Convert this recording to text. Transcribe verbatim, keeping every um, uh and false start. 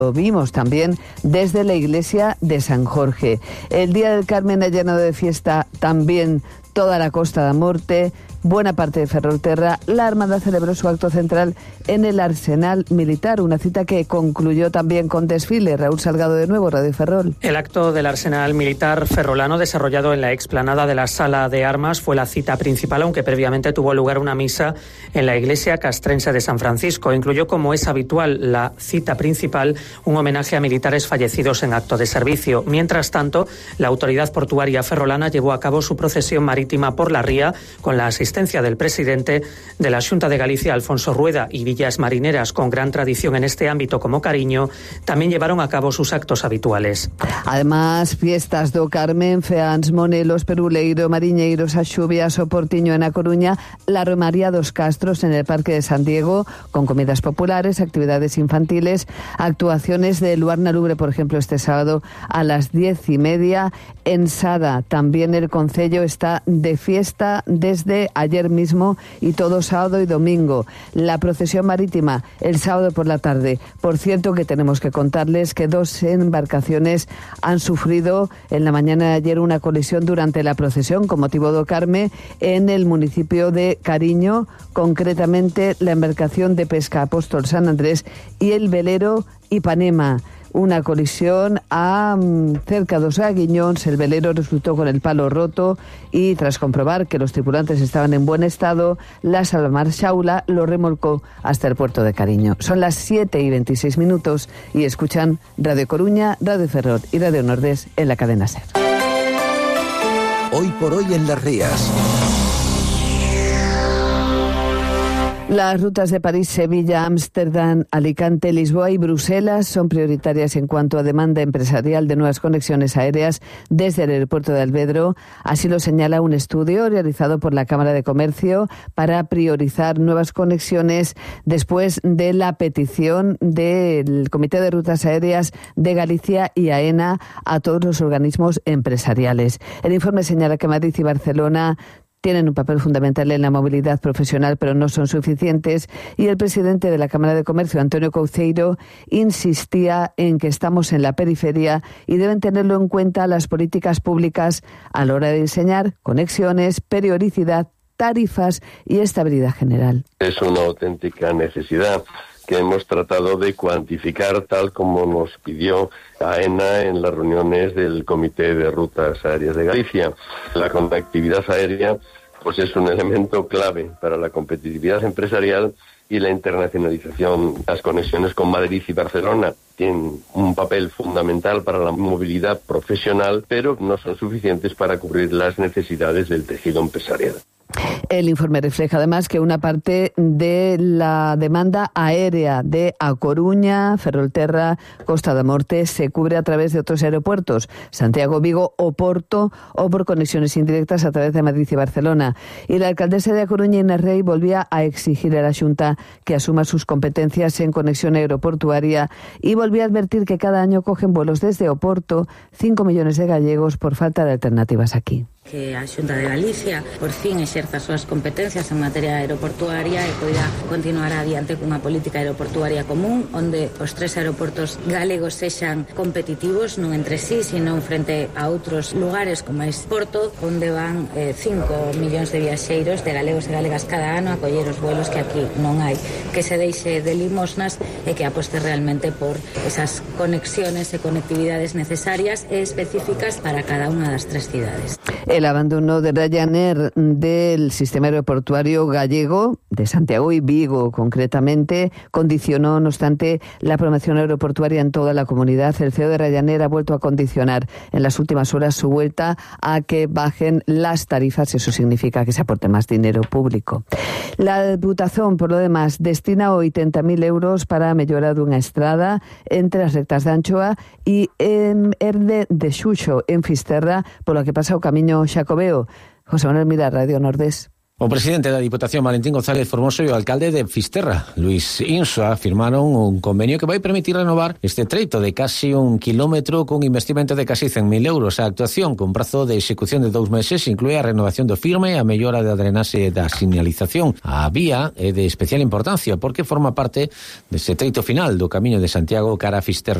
Lo vimos también desde la iglesia de San Jorge. El Día del Carmen ha llenado de fiesta también toda la Costa da Morte, buena parte de Ferrolterra. La Armada celebró su acto central en el Arsenal Militar, una cita que concluyó también con desfile. Raúl Salgado de nuevo, Radio Ferrol. El acto del Arsenal Militar ferrolano, desarrollado en la explanada de la Sala de Armas, fue la cita principal, aunque previamente tuvo lugar una misa en la iglesia castrense de San Francisco. Incluyó, como es habitual, la cita principal, un homenaje a militares fallecidos en acto de servicio. Mientras tanto, la autoridad portuaria ferrolana llevó a cabo su procesión marítima por la ría, con la asistencia del presidente de la Xunta de Galicia, Alfonso Rueda, y villas marineras con gran tradición en este ámbito como Cariño también llevaron a cabo sus actos habituales. Además, fiestas do Carmen, Feans, Monelos, Peruleiro, Mariñeiros, Axubias o Portiño en A Coruña, la Romaría dos Castros en el Parque de San Diego, con comidas populares, actividades infantiles, actuaciones de Luarna Lubre, por ejemplo, este sábado a las diez y media. En Sada también el concello está de fiesta desde ayer mismo y todo sábado y domingo. La procesión marítima el sábado por la tarde. Por cierto, que tenemos que contarles que dos embarcaciones han sufrido en la mañana de ayer una colisión durante la procesión con motivo do Carme en el municipio de Cariño, concretamente la embarcación de pesca Apóstol San Andrés y el velero Ipanema. Una colisión a cerca dos Aguiñóns. El velero resultó con el palo roto y tras comprobar que los tripulantes estaban en buen estado, la Salvamar Xaula lo remolcó hasta el puerto de Cariño. Son las siete y veintiséis minutos y escuchan Radio Coruña, Radio Ferrol y Radio Nordés en la cadena SER. Hoy por hoy en Las Rías. Las rutas de París, Sevilla, Ámsterdam, Alicante, Lisboa y Bruselas son prioritarias en cuanto a demanda empresarial de nuevas conexiones aéreas desde el aeropuerto de Alvedro. Así lo señala un estudio realizado por la Cámara de Comercio para priorizar nuevas conexiones después de la petición del Comité de Rutas Aéreas de Galicia y AENA a todos los organismos empresariales. El informe señala que Madrid y Barcelona tienen un papel fundamental en la movilidad profesional, pero no son suficientes, y el presidente de la Cámara de Comercio, Antonio Couceiro, insistía en que estamos en la periferia y deben tenerlo en cuenta las políticas públicas a la hora de diseñar conexiones, periodicidad, tarifas y estabilidad general. Es una auténtica necesidad que hemos tratado de cuantificar tal como nos pidió AENA en las reuniones del Comité de Rutas Aéreas de Galicia. La conectividad aérea pues es un elemento clave para la competitividad empresarial y la internacionalización. Las conexiones con Madrid y Barcelona tienen un papel fundamental para la movilidad profesional, pero no son suficientes para cubrir las necesidades del tejido empresarial. El informe refleja además que una parte de la demanda aérea de A Coruña, Ferrolterra, Costa da Morte se cubre a través de otros aeropuertos, Santiago, Vigo o Porto, o por conexiones indirectas a través de Madrid y Barcelona. Y la alcaldesa de A Coruña, Inés Rey, volvía a exigir a la Xunta que asuma sus competencias en conexión aeroportuaria y volvía a advertir que cada año cogen vuelos desde Oporto cinco millones de gallegos por falta de alternativas aquí. Que a Xunta de Galicia por fin exerza as súas competencias en materia aeroportuaria e poida continuar adiante cunha política aeroportuaria común onde os tres aeroportos galegos sexan competitivos non entre sí, sino frente a outros lugares como é Porto, onde van eh, cinco millóns de viaxeiros de galegos e galegas cada ano a coller os vuelos que aquí non hai, que se deixe de limosnas e que aposte realmente por esas conexiones e conectividades necesarias e específicas para cada unha das tres cidades. El abandono de Ryanair del sistema aeroportuario gallego, de Santiago y Vigo concretamente, condicionó, no obstante, la promoción aeroportuaria en toda la comunidad. El C E O de Ryanair ha vuelto a condicionar en las últimas horas su vuelta a que bajen las tarifas. Eso significa que se aporte más dinero público. La Diputación, por lo demás, destina ochenta mil euros para mejorar unha estrada entre as rectas de Anchoa y en Erde de Xuxo, en Fisterra, por lo que pasa o camiño Xacobeo. José Manuel Mira, Radio Nordés. O presidente da Diputación, Valentín González Formoso, e o alcalde de Fisterra, Luis Insua, firmaron un convenio que vai permitir renovar este treito de casi un kilómetro con investimento de casi cen mil euros. A actuación, con prazo de execución de dous meses, inclúe a renovación do firme e a mellora da drenaxe da sinalización. A vía é de especial importancia porque forma parte deste treito final do Camiño de Santiago cara a Fisterra